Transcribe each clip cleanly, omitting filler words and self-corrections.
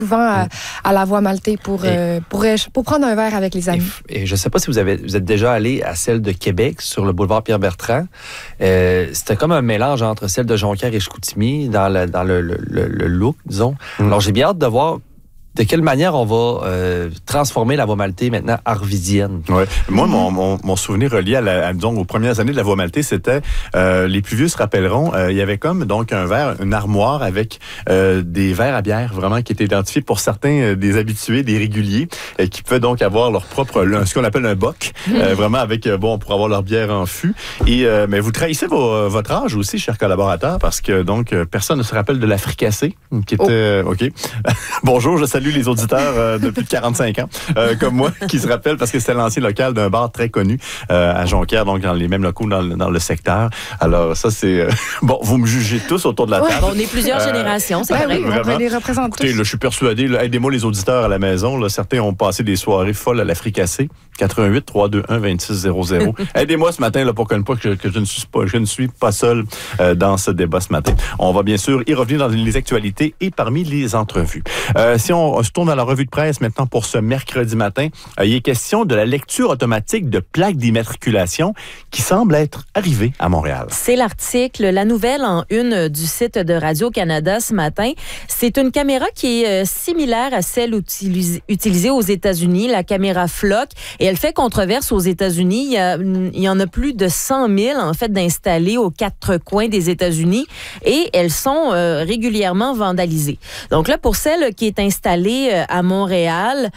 souvent à la Voie Maltée pour prendre un verre avec les amis. Et je ne sais pas si vous êtes déjà allé à celle de Québec, sur le boulevard Pierre-Bertrand. C'était comme un mélange entre celle de Jonquière et Chicoutimi dans le look, disons. Alors, j'ai bien hâte de voir de quelle manière on va transformer la Voie Maltée maintenant arvisienne. Ouais. Moi, mon souvenir relié disons, aux premières années de la Voie Maltée, c'était, les plus vieux se rappelleront, il y avait comme donc une armoire avec des verres à bière, vraiment, qui étaient identifiés pour certains des habitués, des réguliers, qui pouvaient donc avoir leur propre, ce qu'on appelle un boc, vraiment avec, pour avoir leur bière en fût. Et, mais vous trahissez votre âge aussi, chers collaborateurs, parce que donc, personne ne se rappelle de la fricassée, qui était, OK. Bonjour, je salue les auditeurs de plus de 45 ans, comme moi, qui se rappellent, parce que c'était l'ancien local d'un bar très connu à Jonquière, donc dans les mêmes locaux dans le secteur. Alors ça, c'est... vous me jugez tous autour de la table. On est plusieurs générations, c'est vrai. Oui, on les représente. Écoutez, là, je suis persuadé, là, aidez-moi les auditeurs à la maison, là, certains ont passé des soirées folles à la fricassée. 88 321 2600. Aidez-moi ce matin là, pour que je ne suis pas seul dans ce débat ce matin. On va bien sûr y revenir dans les actualités et parmi les entrevues. Si on se tourne à la revue de presse maintenant pour ce mercredi matin, il est question de la lecture automatique de plaques d'immatriculation qui semble être arrivée à Montréal. C'est l'article, la nouvelle en une du site de Radio-Canada ce matin. C'est une caméra qui est similaire à celle utilisée aux États-Unis, la caméra Flock. Et elle fait controverse aux États-Unis. Il y en a plus de 100 000, en fait, d'installées aux quatre coins des États-Unis. Et elles sont régulièrement vandalisées. Donc là, pour celle qui est installée à Montréal,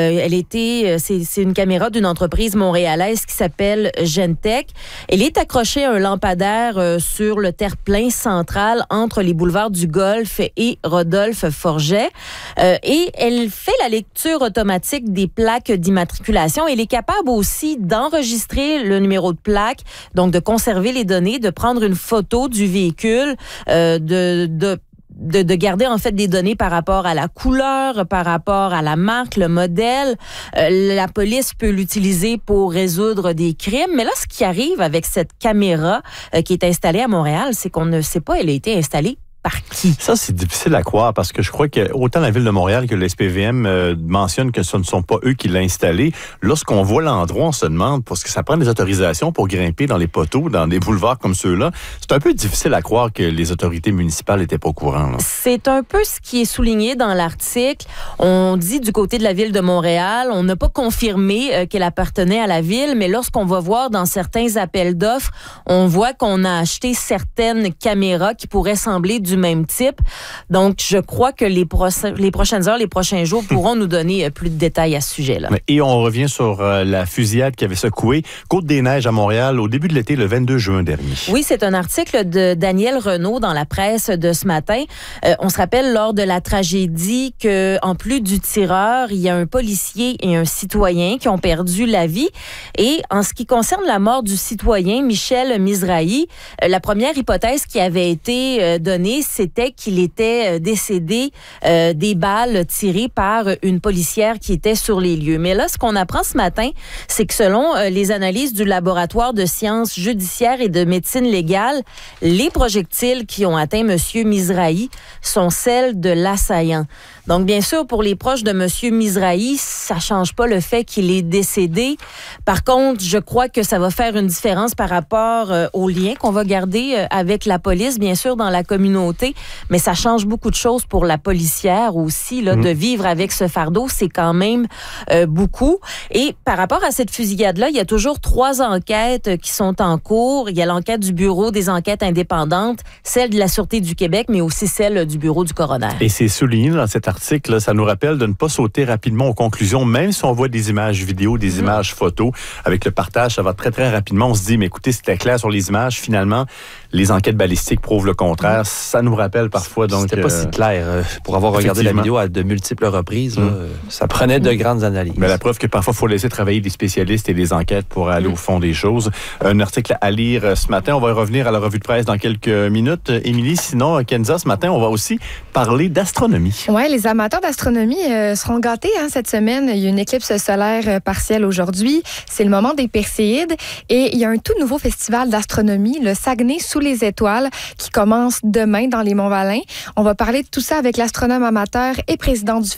c'est une caméra d'une entreprise montréalaise qui s'appelle Gentech. Elle est accrochée à un lampadaire sur le terre-plein central entre les boulevards du Golfe et Rodolphe Forget. Et elle fait la lecture automatique des plaques d'immatriculation. Elle est capable aussi d'enregistrer le numéro de plaque, donc de conserver les données, de prendre une photo du véhicule, de garder en fait des données par rapport à la couleur, par rapport à la marque, le modèle. La police peut l'utiliser pour résoudre des crimes. Mais là, ce qui arrive avec cette caméra qui est installée à Montréal, c'est qu'on ne sait pas, elle a été installée par qui? Ça, c'est difficile à croire parce que je crois que autant la Ville de Montréal que le SPVM mentionne que ce ne sont pas eux qui l'ont installé. Lorsqu'on voit l'endroit, on se demande, parce que ça prend des autorisations pour grimper dans les poteaux, dans des boulevards comme ceux-là. C'est un peu difficile à croire que les autorités municipales n'étaient pas au courant. Là. C'est un peu ce qui est souligné dans l'article. On dit du côté de la Ville de Montréal, on n'a pas confirmé qu'elle appartenait à la Ville, mais lorsqu'on va voir dans certains appels d'offres, on voit qu'on a acheté certaines caméras qui pourraient sembler du même type. Donc, je crois que les prochaines heures, les prochains jours pourront nous donner plus de détails à ce sujet-là. Et on revient sur la fusillade qui avait secoué Côte-des-Neiges à Montréal au début de l'été, le 22 juin dernier. Oui, c'est un article de Daniel Renaud dans la presse de ce matin. On se rappelle lors de la tragédie qu'en plus du tireur, il y a un policier et un citoyen qui ont perdu la vie. Et en ce qui concerne la mort du citoyen, Michel Mizrahi, la première hypothèse qui avait été donnée, c'était qu'il était décédé des balles tirées par une policière qui était sur les lieux. Mais là, ce qu'on apprend ce matin, c'est que selon les analyses du laboratoire de sciences judiciaires et de médecine légale, les projectiles qui ont atteint M. Mizrahi sont celles de l'assaillant. Donc, bien sûr, pour les proches de M. Mizrahi, ça ne change pas le fait qu'il est décédé. Par contre, je crois que ça va faire une différence par rapport au lien qu'on va garder avec la police, bien sûr, dans la communauté. Mais ça change beaucoup de choses pour la policière aussi, là, de vivre avec ce fardeau. C'est quand même beaucoup. Et par rapport à cette fusillade-là, il y a toujours 3 enquêtes qui sont en cours. Il y a l'enquête du Bureau des enquêtes indépendantes, celle de la Sûreté du Québec, mais aussi celle du Bureau du coroner. Et c'est souligné dans cet article, là, ça nous rappelle de ne pas sauter rapidement aux conclusions, même si on voit des images vidéo, des images photos. Avec le partage, ça va très, très rapidement. On se dit, mais écoutez, c'était clair sur les images. Finalement, les enquêtes balistiques prouvent le contraire. Ça nous rappelle parfois. Donc, c'était pas si clair. Pour avoir regardé la vidéo à de multiples reprises, là, ça prenait de grandes analyses. Mais la preuve que parfois, il faut laisser travailler des spécialistes et des enquêtes pour aller au fond des choses. Un article à lire ce matin. On va revenir à la revue de presse dans quelques minutes. Émilie, sinon, Kenza, ce matin, on va aussi parler parler d'astronomie. Oui, les amateurs d'astronomie seront gâtés cette semaine. Il y a une éclipse solaire partielle aujourd'hui. C'est le moment des Perséides. Et il y a un tout nouveau festival d'astronomie, le Saguenay sous les étoiles, qui commence demain dans les Monts-Valin. On va parler de tout ça avec l'astronome amateur et président du